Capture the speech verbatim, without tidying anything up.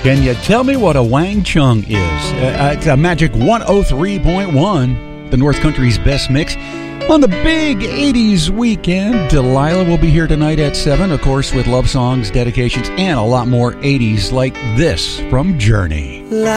Can you tell me what a Wang Chung is? Uh, it's a magic one oh three point one, the North Country's best mix. On the big eighties weekend, Delilah will be here tonight at seven, of course, with love songs, dedications, and a lot more eighties like this from Journey.